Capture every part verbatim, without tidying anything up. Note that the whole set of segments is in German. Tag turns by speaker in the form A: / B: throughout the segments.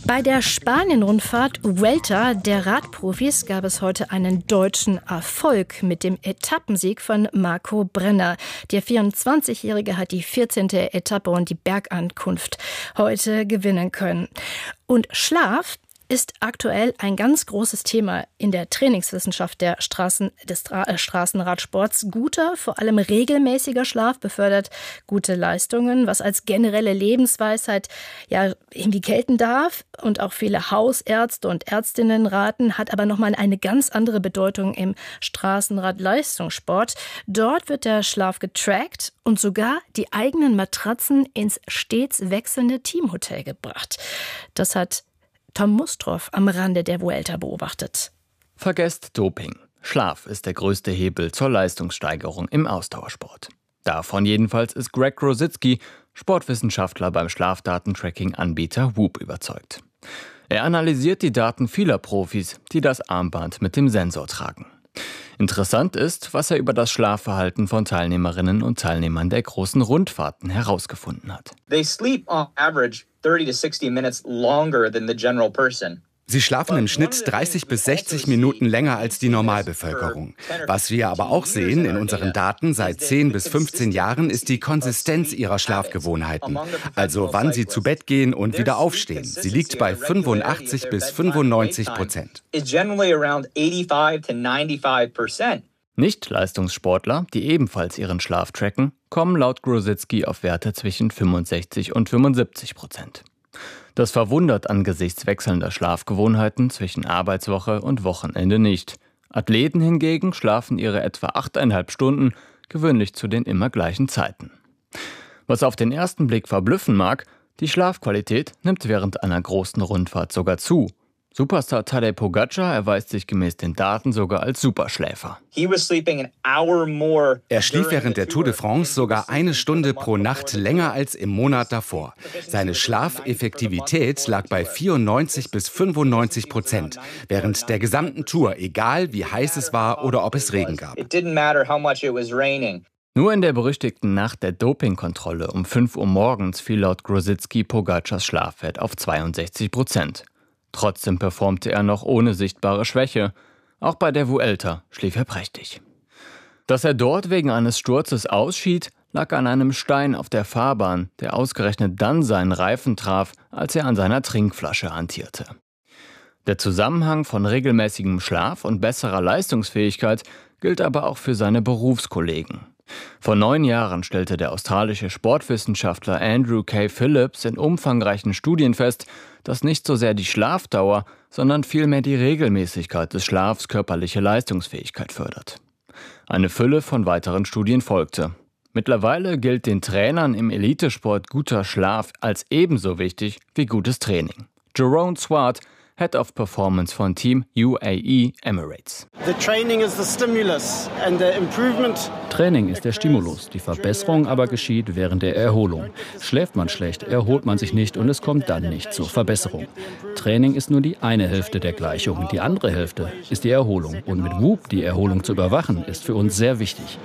A: Bei der Spanien-Rundfahrt Vuelta der Radprofis gab es heute einen deutschen Erfolg mit dem Etappensieg von Marco Brenner. Der vierundzwanzigjährige hat die vierzehnte Etappe und die Bergankunft heute gewinnen können. Und Schlaf ist aktuell ein ganz großes Thema in der Trainingswissenschaft der Straßen, des Tra- äh, Straßenradsports. Guter, vor allem regelmäßiger Schlaf befördert gute Leistungen, was als generelle Lebensweisheit ja irgendwie gelten darf und auch viele Hausärzte und Ärztinnen raten, hat aber nochmal eine ganz andere Bedeutung im Straßenradleistungssport. Dort wird der Schlaf getrackt und sogar die eigenen Matratzen ins stets wechselnde Teamhotel gebracht. Das hat Tom Mustroff am Rande der Vuelta beobachtet.
B: Vergesst Doping. Schlaf ist der größte Hebel zur Leistungssteigerung im Ausdauersport. Davon jedenfalls ist Greg Rositzky, Sportwissenschaftler beim Schlafdatentracking-Anbieter Whoop, überzeugt. Er analysiert die Daten vieler Profis, die das Armband mit dem Sensor tragen. Interessant ist, was er über das Schlafverhalten von Teilnehmerinnen und Teilnehmern der großen Rundfahrten herausgefunden hat.
C: They sleep on average thirty to sixty minutes longer than the general person.
D: Sie schlafen im Schnitt dreißig bis sechzig Minuten länger als die Normalbevölkerung. Was wir aber auch sehen in unseren Daten seit zehn bis fünfzehn Jahren ist die Konsistenz ihrer Schlafgewohnheiten. Also wann sie zu Bett gehen und wieder aufstehen. Sie liegt bei fünfundachtzig bis fünfundneunzig Prozent.
B: Nicht-Leistungssportler, die ebenfalls ihren Schlaf tracken, kommen laut Grositzky auf Werte zwischen fünfundsechzig und fünfundsiebzig Prozent. Das verwundert angesichts wechselnder Schlafgewohnheiten zwischen Arbeitswoche und Wochenende nicht. Athleten hingegen schlafen ihre etwa achteinhalb Stunden, gewöhnlich zu den immer gleichen Zeiten. Was auf den ersten Blick verblüffen mag, die Schlafqualität nimmt während einer großen Rundfahrt sogar zu. Superstar Tadej Pogačar erweist sich gemäß den Daten sogar als Superschläfer.
D: Er schlief während der Tour de France sogar eine Stunde pro Nacht länger als im Monat davor. Seine Schlafeffektivität lag bei vierundneunzig bis fünfundneunzig Prozent während der gesamten Tour, egal wie heiß es war oder ob es Regen gab.
B: Nur in der berüchtigten Nacht der Dopingkontrolle um fünf Uhr morgens fiel laut Grositzky Pogacars Schlafwert auf zweiundsechzig Prozent. Trotzdem performte er noch ohne sichtbare Schwäche. Auch bei der Vuelta schlief er prächtig. Dass er dort wegen eines Sturzes ausschied, lag an einem Stein auf der Fahrbahn, der ausgerechnet dann seinen Reifen traf, als er an seiner Trinkflasche hantierte. Der Zusammenhang von regelmäßigem Schlaf und besserer Leistungsfähigkeit gilt aber auch für seine Berufskollegen. Vor neun Jahren stellte der australische Sportwissenschaftler Andrew K. Phillips in umfangreichen Studien fest, dass nicht so sehr die Schlafdauer, sondern vielmehr die Regelmäßigkeit des Schlafs körperliche Leistungsfähigkeit fördert. Eine Fülle von weiteren Studien folgte. Mittlerweile gilt den Trainern im Elitesport guter Schlaf als ebenso wichtig wie gutes Training. Jerome Swart, Head of Performance von Team U A E Emirates.
E: Training ist der Stimulus, die Verbesserung aber geschieht während der Erholung. Schläft man schlecht, erholt man sich nicht und es kommt dann nicht zur Verbesserung. Training ist nur die eine Hälfte der Gleichung, die andere Hälfte ist die Erholung. Und mit Whoop die Erholung zu überwachen, ist für uns sehr wichtig.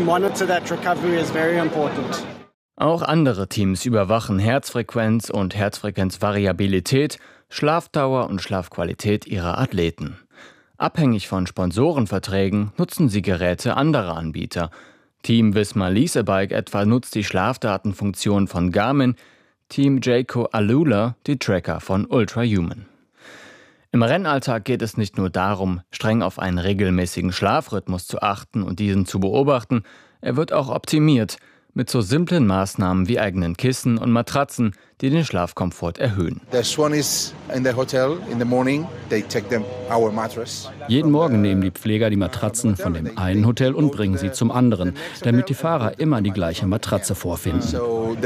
B: Auch andere Teams überwachen Herzfrequenz und Herzfrequenzvariabilität, Schlafdauer und Schlafqualität ihrer Athleten. Abhängig von Sponsorenverträgen nutzen sie Geräte anderer Anbieter. Team Visma Leasebike etwa nutzt die Schlafdatenfunktion von Garmin, Team Jayco Alula die Tracker von Ultrahuman. Im Rennalltag geht es nicht nur darum, streng auf einen regelmäßigen Schlafrhythmus zu achten und diesen zu beobachten, er wird auch optimiert mit so simplen Maßnahmen wie eigenen Kissen und Matratzen, die den Schlafkomfort erhöhen.
E: Jeden Morgen nehmen die Pfleger die Matratzen von dem einen Hotel und bringen sie zum anderen, damit die Fahrer immer die gleiche Matratze vorfinden.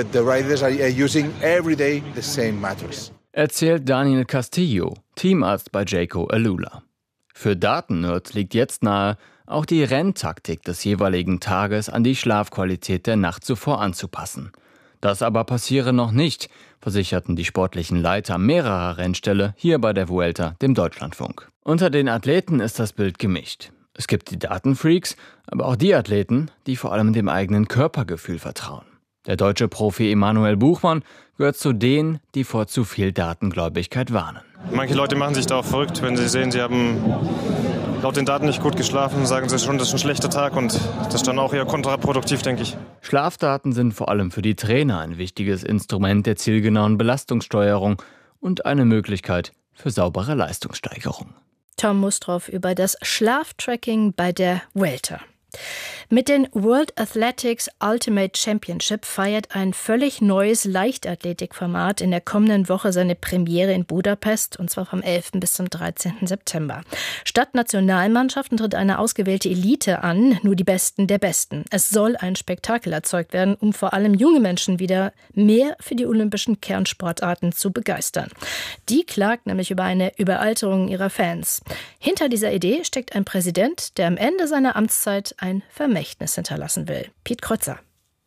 B: Erzählt Daniel Castillo, Teamarzt bei Jayco Alula. Für Datennerds liegt jetzt nahe, auch die Renntaktik des jeweiligen Tages an die Schlafqualität der Nacht zuvor anzupassen. Das aber passiere noch nicht, versicherten die sportlichen Leiter mehrerer Rennställe hier bei der Vuelta dem Deutschlandfunk. Unter den Athleten ist das Bild gemischt. Es gibt die Datenfreaks, aber auch die Athleten, die vor allem dem eigenen Körpergefühl vertrauen. Der deutsche Profi Emanuel Buchmann gehört zu denen, die vor zu viel Datengläubigkeit warnen.
F: Manche Leute machen sich da auch verrückt, wenn sie sehen, sie haben laut den Daten nicht gut geschlafen, sagen sie schon, das ist ein schlechter Tag und das ist dann auch eher kontraproduktiv, denke ich.
B: Schlafdaten sind vor allem für die Trainer ein wichtiges Instrument der zielgenauen Belastungssteuerung und eine Möglichkeit für saubere Leistungssteigerung.
A: Tom Mustroff über das Schlaftracking bei der Vuelta. Mit den World Athletics Ultimate Championship feiert ein völlig neues Leichtathletikformat in der kommenden Woche seine Premiere in Budapest, und zwar vom elften bis zum dreizehnten September. Statt Nationalmannschaften tritt eine ausgewählte Elite an, nur die Besten der Besten. Es soll ein Spektakel erzeugt werden, um vor allem junge Menschen wieder mehr für die olympischen Kernsportarten zu begeistern. Die klagt nämlich über eine Überalterung ihrer Fans. Hinter dieser Idee steckt ein Präsident, der am Ende seiner Amtszeit ein Vermächtnis hinterlassen will. Piet Kreuzer.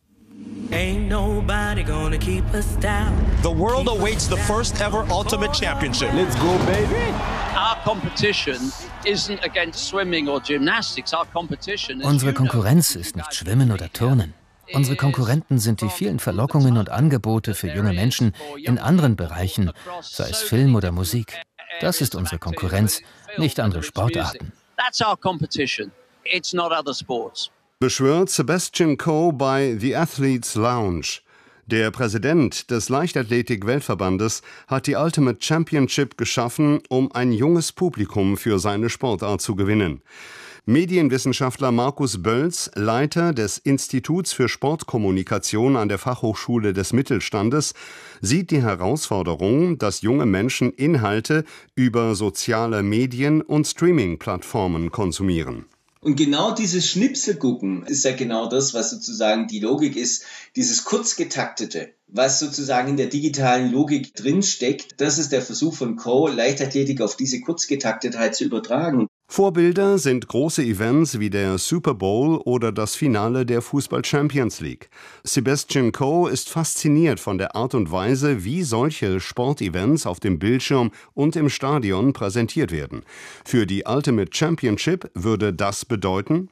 G: Ain't nobody gonna keep us down. The world awaits the first ever Ultimate Championship. Let's go, baby.
H: Our competition isn't against swimming or gymnastics. Our competition is
I: Unsere Konkurrenz ist nicht Schwimmen oder Turnen. Unsere Konkurrenten sind die vielen Verlockungen und Angebote für junge Menschen in anderen Bereichen, sei es Film oder Musik. Das ist unsere Konkurrenz, nicht andere Sportarten.
H: That's our competition. It's not other sports.
J: Beschwört Sebastian Coe bei The Athletes Lounge. Der Präsident des Leichtathletik-Weltverbandes hat die Ultimate Championship geschaffen, um ein junges Publikum für seine Sportart zu gewinnen. Medienwissenschaftler Markus Bölz, Leiter des Instituts für Sportkommunikation an der Fachhochschule des Mittelstandes, sieht die Herausforderung, dass junge Menschen Inhalte über soziale Medien und Streaming-Plattformen konsumieren.
K: Und genau dieses Schnipselgucken ist ja genau das, was sozusagen die Logik ist, dieses kurzgetaktete, was sozusagen in der digitalen Logik drinsteckt. Das ist der Versuch von Coe, Leichtathletik auf diese Kurzgetaktetheit zu übertragen.
J: Vorbilder sind große Events wie der Super Bowl oder das Finale der Fußball Champions League. Sebastian Coe ist fasziniert von der Art und Weise, wie solche Sportevents auf dem Bildschirm und im Stadion präsentiert werden. Für die Ultimate Championship würde das bedeuten: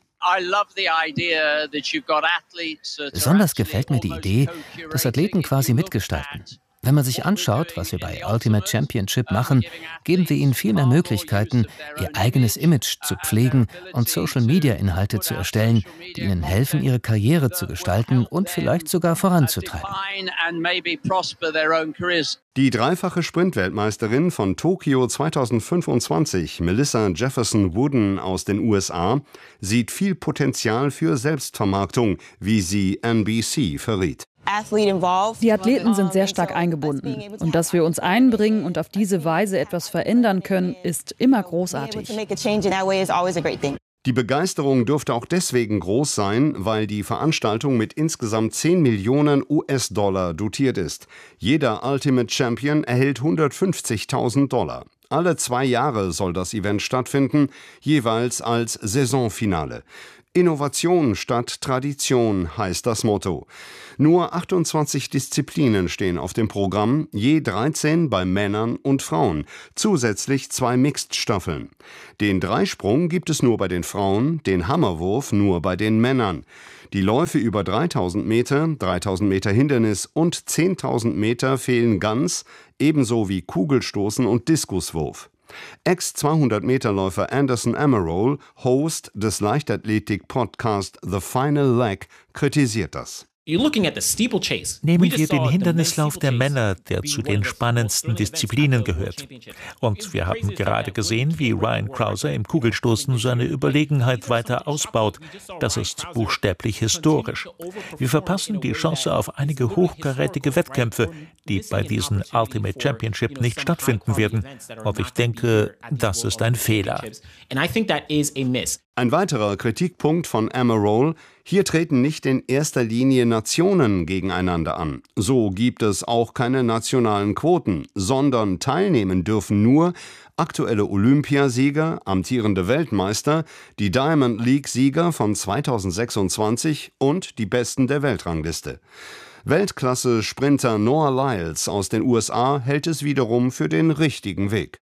I: Besonders gefällt mir die Idee, dass Athleten quasi mitgestalten. Wenn man sich anschaut, was wir bei Ultimate Championship machen, geben wir ihnen viel mehr Möglichkeiten, ihr eigenes Image zu pflegen und Social-Media-Inhalte zu erstellen, die ihnen helfen, ihre Karriere zu gestalten und vielleicht sogar voranzutreiben.
J: Die dreifache Sprintweltmeisterin von Tokio zweitausendfünfundzwanzig, Melissa Jefferson Wooden aus den U S A, sieht viel Potenzial für Selbstvermarktung, wie sie N B C verriet.
L: Die Athleten sind sehr stark eingebunden. Und dass wir uns einbringen und auf diese Weise etwas verändern können, ist immer großartig.
J: Die Begeisterung dürfte auch deswegen groß sein, weil die Veranstaltung mit insgesamt zehn Millionen U S-Dollar dotiert ist. Jeder Ultimate Champion erhält hundertfünfzigtausend Dollar. Alle zwei Jahre soll das Event stattfinden, jeweils als Saisonfinale. Innovation statt Tradition heißt das Motto. Nur achtundzwanzig Disziplinen stehen auf dem Programm, je dreizehn bei Männern und Frauen, zusätzlich zwei Mixed-Staffeln. Den Dreisprung gibt es nur bei den Frauen, den Hammerwurf nur bei den Männern. Die Läufe über dreitausend Meter, dreitausend Meter Hindernis und zehntausend Meter fehlen ganz, ebenso wie Kugelstoßen und Diskuswurf. Ex-zweihundert-Meter-Läufer Anderson Amaral, Host des Leichtathletik-Podcasts The Final Leg, kritisiert das.
M: Nehmen wir den Hindernislauf der Männer, der zu den spannendsten Disziplinen gehört. Und wir haben gerade gesehen, wie Ryan Crouser im Kugelstoßen seine Überlegenheit weiter ausbaut. Das ist buchstäblich historisch. Wir verpassen die Chance auf einige hochkarätige Wettkämpfe, die bei diesem Ultimate Championship nicht stattfinden werden. Und ich denke, das ist ein Fehler.
J: Ein weiterer Kritikpunkt von Amaral: Hier treten nicht in erster Linie Nationen gegeneinander an. So gibt es auch keine nationalen Quoten, sondern teilnehmen dürfen nur aktuelle Olympiasieger, amtierende Weltmeister, die Diamond League-Sieger von zweitausendsechsundzwanzig und die Besten der Weltrangliste. Weltklasse-Sprinter Noah Lyles aus den U S A hält es wiederum für den richtigen Weg.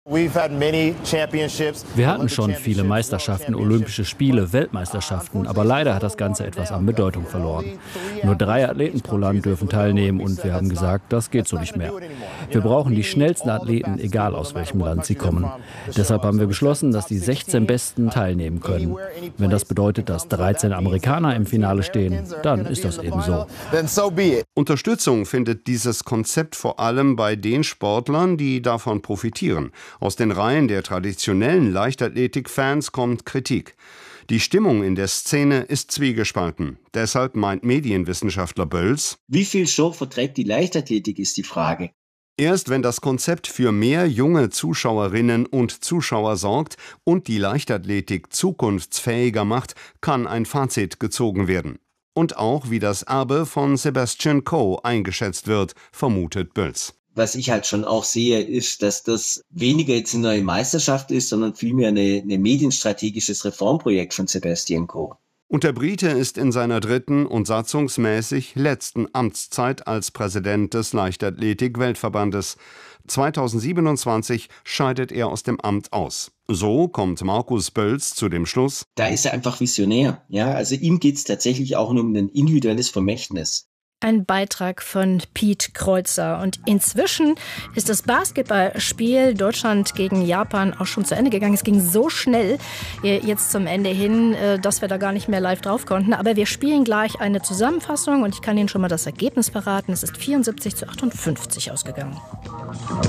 E: Wir hatten schon viele Meisterschaften, Olympische Spiele, Weltmeisterschaften, aber leider hat das Ganze etwas an Bedeutung verloren. Nur drei Athleten pro Land dürfen teilnehmen und wir haben gesagt, das geht so nicht mehr. Wir brauchen die schnellsten Athleten, egal aus welchem Land sie kommen. Deshalb haben wir beschlossen, dass die sechzehn Besten teilnehmen können. Wenn das bedeutet, dass dreizehn Amerikaner im Finale stehen, dann ist das eben so.
J: Unterstützung findet dieses Konzept vor allem bei den Sportlern, die davon profitieren. Aus den Reihen der traditionellen Leichtathletik-Fans kommt Kritik. Die Stimmung in der Szene ist zwiegespalten. Deshalb meint Medienwissenschaftler Bölz:
K: Wie viel Show verträgt die Leichtathletik, ist die Frage.
J: Erst wenn das Konzept für mehr junge Zuschauerinnen und Zuschauer sorgt und die Leichtathletik zukunftsfähiger macht, kann ein Fazit gezogen werden. Und auch wie das Erbe von Sebastian Coe eingeschätzt wird, vermutet Bölz.
K: Was ich halt schon auch sehe, ist, dass das weniger jetzt eine neue Meisterschaft ist, sondern vielmehr eine, eine medienstrategisches Reformprojekt von Sebastian Coe.
J: Und der Brite ist in seiner dritten und satzungsmäßig letzten Amtszeit als Präsident des Leichtathletik-Weltverbandes. zweitausendsiebenundzwanzig scheidet er aus dem Amt aus. So kommt Markus Bölz zu dem Schluss:
K: Da ist er einfach visionär. Ja, also ihm geht es tatsächlich auch nur um ein individuelles Vermächtnis.
A: Ein Beitrag von Piet Kreuzer. Und inzwischen ist das Basketballspiel Deutschland gegen Japan auch schon zu Ende gegangen. Es ging so schnell jetzt zum Ende hin, dass wir da gar nicht mehr live drauf konnten. Aber wir spielen gleich eine Zusammenfassung und ich kann Ihnen schon mal das Ergebnis verraten. Es ist vierundsiebzig zu achtundfünfzig ausgegangen.